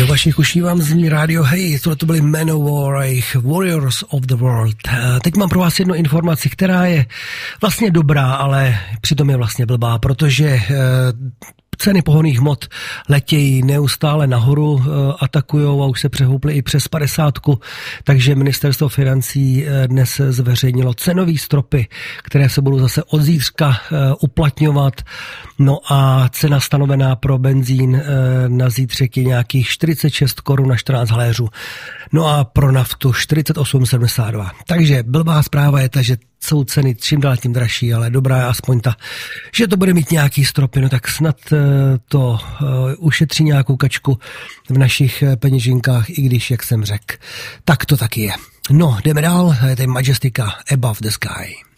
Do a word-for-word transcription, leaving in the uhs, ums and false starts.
Do vašich uší vám zní rádio Hej, tohle to byly Manowar a jejich Warriors of the World. Teď mám pro vás jednu informaci, která je vlastně dobrá, ale přitom je vlastně blbá, protože ceny pohonných hmot letějí neustále nahoru, atakujou a už se přehouply i přes padesátku, takže ministerstvo financí dnes zveřejnilo cenový stropy, které se budou zase od zítřka uplatňovat. No a cena stanovená pro benzín na zítřek je nějakých čtyřicet šest korun na čtrnáct haléřů. No a pro naftu čtyřicet osm sedmdesát dva. Takže blbá zpráva je ta, že jsou ceny čím dál tím dražší, ale dobrá je aspoň ta, že to bude mít nějaký stropy, no tak snad to ušetří nějakou kačku v našich peněžinkách, i když, jak jsem řekl, tak to taky je. No, jdeme dál, je tady Majestika Above the Sky.